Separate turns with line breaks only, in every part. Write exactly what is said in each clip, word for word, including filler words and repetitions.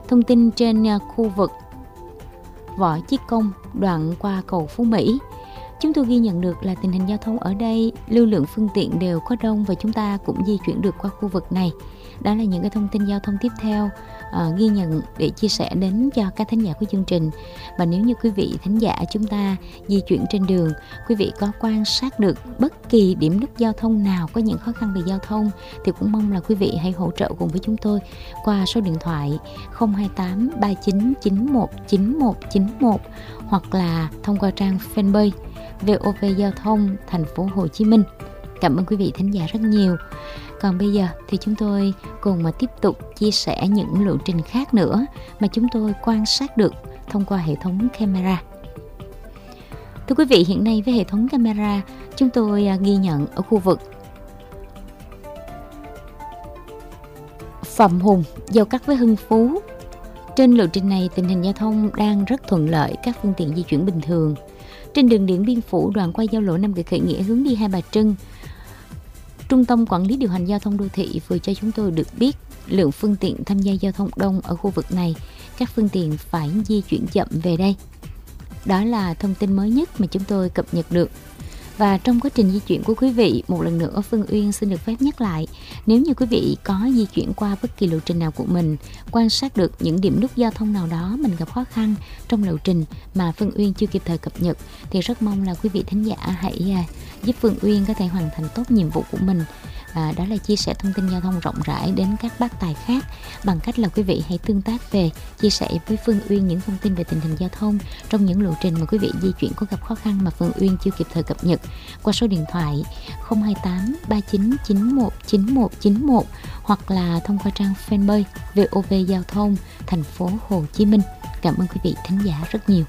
thông tin trên à, khu vực Võ Chí Công đoạn qua cầu Phú Mỹ. Chúng tôi ghi nhận được là tình hình giao thông ở đây, lưu lượng phương tiện đều có đông và chúng ta cũng di chuyển được qua khu vực này. Đó là những cái thông tin giao thông tiếp theo uh, ghi nhận để chia sẻ đến cho các thính giả của chương trình. Và nếu như quý vị thính giả chúng ta di chuyển trên đường, quý vị có quan sát được bất kỳ điểm nút giao thông nào có những khó khăn về giao thông thì cũng mong là quý vị hãy hỗ trợ cùng với chúng tôi qua số điện thoại không hai tám ba chín chín một chín một chín một hoặc là thông qua trang fanpage vê o vê Giao thông Thành phố Hồ Chí Minh. Cảm ơn quý vị thính giả rất nhiều. Còn bây giờ thì chúng tôi cùng mà tiếp tục chia sẻ những lộ trình khác nữa mà chúng tôi quan sát được thông qua hệ thống camera. Thưa quý vị, hiện nay với hệ thống camera, chúng tôi ghi nhận ở khu vực Phạm Hùng giao cắt với Hưng Phú. Trên lộ trình này, tình hình giao thông đang rất thuận lợi, các phương tiện di chuyển bình thường. Trên đường Điện Biên Phủ đoạn qua giao lộ Nam Kỳ Khởi Nghĩa hướng đi Hai Bà Trưng, Trung tâm Quản lý Điều hành Giao thông Đô thị vừa cho chúng tôi được biết lượng phương tiện tham gia giao thông đông ở khu vực này. Các phương tiện phải di chuyển chậm về đây. Đó là thông tin mới nhất mà chúng tôi cập nhật được. Và trong quá trình di chuyển của quý vị, một lần nữa Phương Uyên xin được phép nhắc lại, nếu như quý vị có di chuyển qua bất kỳ lộ trình nào của mình, quan sát được những điểm nút giao thông nào đó mình gặp khó khăn trong lộ trình mà Phương Uyên chưa kịp thời cập nhật, thì rất mong là quý vị thính giả hãy à, giúp Phương Uyên có thể hoàn thành tốt nhiệm vụ của mình. À, đó là chia sẻ thông tin giao thông rộng rãi đến các bác tài khác bằng cách là quý vị hãy tương tác về, chia sẻ với Phương Uyên những thông tin về tình hình giao thông trong những lộ trình mà quý vị di chuyển có gặp khó khăn mà Phương Uyên chưa kịp thời cập nhật qua số điện thoại không hai tám ba chín chín một chín một chín một hoặc là thông qua trang fanpage vê o vê Giao thông Thành phố Hồ Chí Minh. Cảm ơn quý vị thính giả rất nhiều.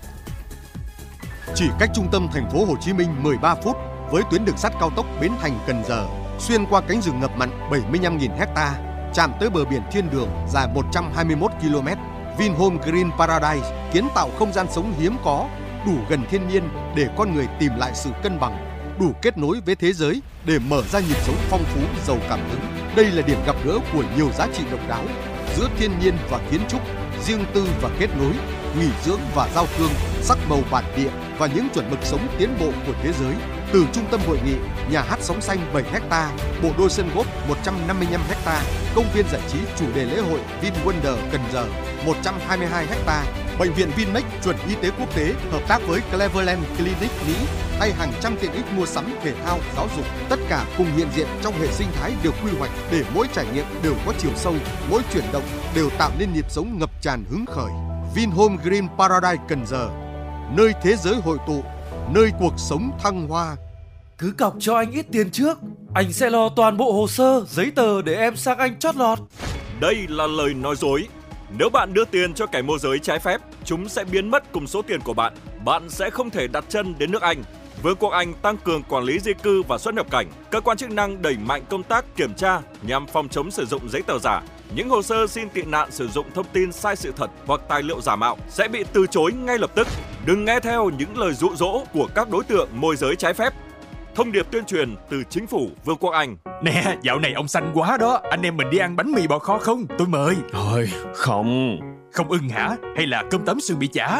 Chỉ cách trung tâm thành phố Hồ Chí Minh mười ba phút với tuyến đường sắt cao tốc Bến Thành - Cần Giờ, xuyên qua cánh rừng ngập mặn bảy mươi lăm nghìn héc ta, chạm tới bờ biển thiên đường dài một trăm hai mươi mốt ki lô mét. Vinhome Green Paradise kiến tạo không gian sống hiếm có, đủ gần thiên nhiên để con người tìm lại sự cân bằng, đủ kết nối với thế giới để mở ra nhịp sống phong phú giàu cảm hứng. Đây là điểm gặp gỡ của nhiều giá trị độc đáo giữa thiên nhiên và kiến trúc, riêng tư và kết nối, nghỉ dưỡng và giao thương, sắc màu bản địa và những chuẩn mực sống tiến bộ của thế giới. Từ trung tâm hội nghị, nhà hát sóng xanh bảy héc ta, bộ đôi sân golf một trăm năm mươi lăm héc ta, công viên giải trí chủ đề lễ hội VinWonder Cần Giờ một trăm hai mươi hai héc ta, bệnh viện Vinmec chuẩn y tế quốc tế hợp tác với Cleveland Clinic Mỹ hay hàng trăm tiện ích mua sắm, thể thao, giáo dục, tất cả cùng hiện diện trong hệ sinh thái được quy hoạch để mỗi trải nghiệm đều có chiều sâu, mỗi chuyển động đều tạo nên nhịp sống ngập tràn hứng khởi. Vinhome Green Paradise Cần Giờ, nơi thế giới hội tụ, nơi cuộc sống thăng hoa.
Cứ cọc cho anh ít tiền trước, anh sẽ lo toàn bộ hồ sơ, giấy tờ để em sang Anh chót lọt.
Đây là lời nói dối. Nếu bạn đưa tiền cho kẻ môi giới trái phép, chúng sẽ biến mất cùng số tiền của bạn. Bạn sẽ không thể đặt chân đến nước Anh. Vương quốc Anh tăng cường quản lý di cư và xuất nhập cảnh. Cơ quan chức năng đẩy mạnh công tác kiểm tra nhằm phòng chống sử dụng giấy tờ giả. Những hồ sơ xin tị nạn sử dụng thông tin sai sự thật hoặc tài liệu giả mạo sẽ bị từ chối ngay lập tức. Đừng nghe theo những lời dụ dỗ của các đối tượng môi giới trái phép. Thông điệp tuyên truyền từ chính phủ Vương quốc Anh.
Nè, dạo này ông xanh quá đó. Anh em mình đi ăn bánh mì bò kho không? Tôi mời.
Thôi, không.
Không ưng hả? Hay là cơm tấm sườn bị chả?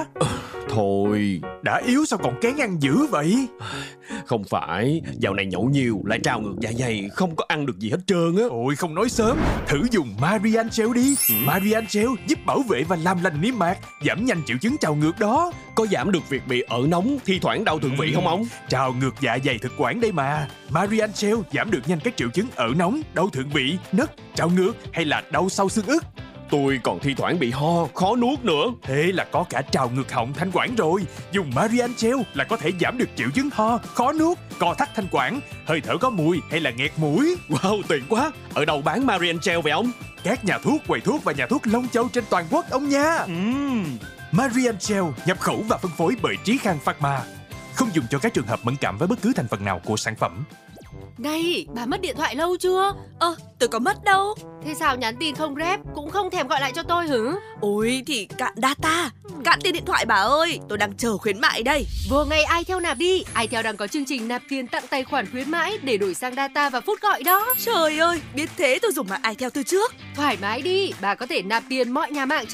Thôi.
Đã yếu sao còn kén ăn dữ vậy?
Không phải, dạo này nhậu nhiều lại trào ngược dạ dày, không có ăn được gì hết trơn á.
Ôi không nói sớm, thử dùng Marian Gel đi. ừ. Marian Gel giúp bảo vệ và làm lành niêm mạc, giảm nhanh triệu chứng trào ngược đó.
Có giảm được việc bị ợ nóng, thi thoảng đau thượng vị không ông?
Trào ngược dạ dày thực quản đây mà. Marian Gel giảm được nhanh các triệu chứng ợ nóng, đau thượng vị, nấc, trào ngược hay là đau sau xương ức.
Tôi còn thi thoảng bị ho, khó nuốt nữa.
Thế là có cả trào ngược họng, thanh quản rồi. Dùng Marian Gel là có thể giảm được triệu chứng ho, khó nuốt, co thắt thanh quản, hơi thở có mùi hay là nghẹt mũi.
Wow, tuyệt quá. Ở đâu bán Marian Gel vậy ông?
Các nhà thuốc, quầy thuốc và nhà thuốc Long Châu trên toàn quốc ông nha.
uhm.
Marian Gel nhập khẩu và phân phối bởi Trí Khang Pharma. Không dùng cho các trường hợp mẫn cảm với bất cứ thành phần nào của sản phẩm.
Này, bà mất điện thoại lâu chưa?
Ơ, tôi có mất đâu.
Thế sao nhắn tin không rep, cũng không thèm gọi lại cho tôi hử?
Ôi thì cạn data, cạn tiền điện thoại bà ơi. Tôi đang chờ khuyến mại đây.
Vừa ngày iTel nạp đi. iTel đang có chương trình nạp tiền tặng tài khoản khuyến mãi để đổi sang data và phút gọi đó.
Trời ơi, biết thế tôi dùng mạng iTel từ trước.
Thoải mái đi, bà có thể nạp tiền mọi nhà mạng